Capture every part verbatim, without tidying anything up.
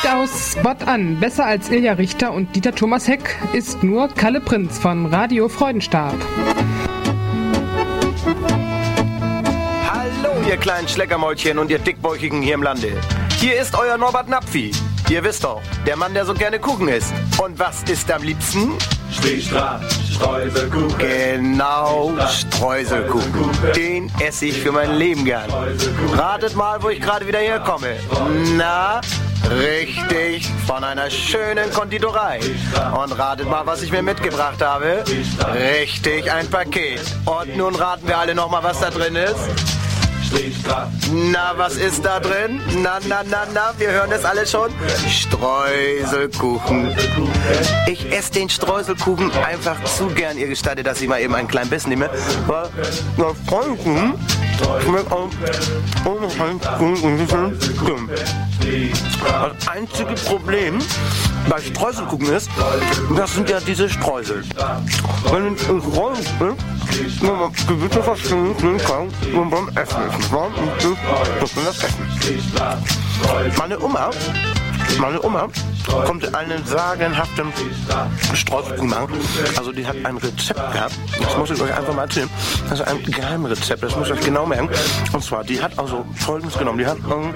aus Spot an. Besser als Ilja Richter und Dieter Thomas Heck ist nur Kalle Prinz von Radio Freudenstab. Hallo, ihr kleinen Schleckermäulchen und ihr Dickbäuchigen hier im Lande. Hier ist euer Norbert Napfi. Ihr wisst doch, der Mann, der so gerne Kuchen isst. Und was isst am liebsten? Strich-Strahl, Streuselkuchen. Genau, Streuselkuchen. Den esse ich für mein Leben gern. Ratet mal, wo ich gerade wieder herkomme. Na, richtig, von einer schönen Konditorei. Und ratet mal, was ich mir mitgebracht habe. Richtig, ein Paket. Und nun raten wir alle noch mal, was da drin ist. Na, was ist da drin? Na, na, na, na, wir hören das alle schon. Streuselkuchen. Ich esse den Streuselkuchen einfach zu gern, ihr gestattet, dass ich mal eben einen kleinen Biss nehme. Weil der Streuselkuchen schmeckt auch unheimlich gut und schön. Das einzige Problem bei Streuselkuchen ist, das sind ja diese Streusel. Wenn ich ein Streusel wenn man gewisse Verständnis kann, und beim Essen ist. Das will das Essen. Meine Oma, meine Oma kommt einen sagenhaften Streuselkuchen machen. Also die hat ein Rezept gehabt, das muss ich euch einfach mal erzählen. Das ist ein Geheimrezept, das muss ich euch genau merken. Und zwar, die hat also Folgendes genommen. Die hat ähm,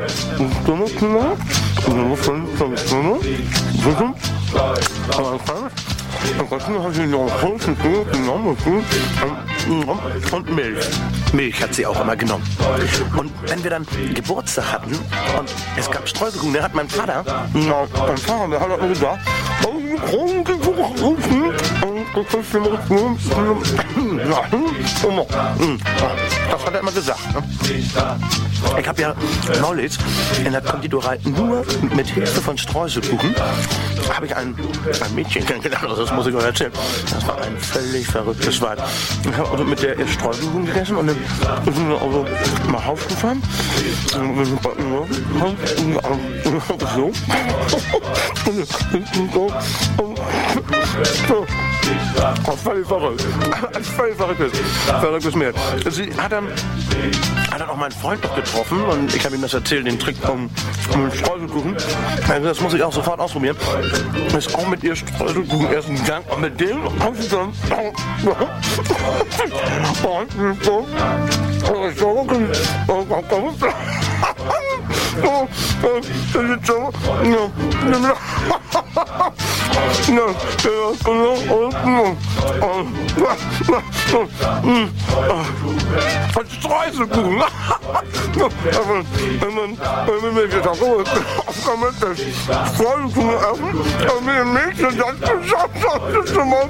und Milch. Milch hat sie auch immer genommen. Und wenn wir dann Geburtstag hatten und es gab Streuselkuchen, der hat mein Vater, na, mein Vater, der hat auch gesagt, das hat er immer gesagt. Ich habe ja neulich in der Konditorei nur mit Hilfe von Streuselkuchen habe ich ein, ein Mädchen kennengelernt, also das muss ich euch erzählen. Das war ein völlig verrücktes Weib. Ich habe also mit der erst Streuselkuchen gegessen und dann sind wir also mal aufgefahren. So. Das ist völlig verrückt. Das ist völlig verrücktes, verrücktes Mädel. Sie hat dann, hat dann auch meinen Freund noch getroffen und ich habe ihm das erzählt, den Trick vom, vom Streuselkuchen. Also das muss ich auch sofort ausprobieren. Das ist auch mit ihr Streuselkuchen erst einen Gang und mit dem habe ich dann Oh, das ist so. Ein Streuselkuchen. Wenn man, wenn man gesagt hat, kann man das Streuselkuchen essen, und mit dem Mädchen das geschafft hat, das ist schon mal,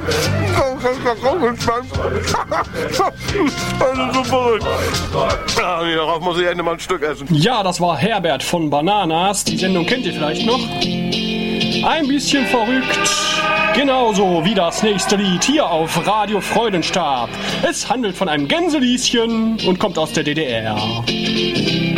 also so verrückt. Ja, darauf muss ich endlich mal ein Stück essen. Ja, das war Herbert von Bananas. Die Sendung kennt ihr vielleicht noch. Ein bisschen verrückt. Genauso wie das nächste Lied hier auf Radio Freudenstab. Es handelt von einem Gänselieschen und kommt aus der D D R.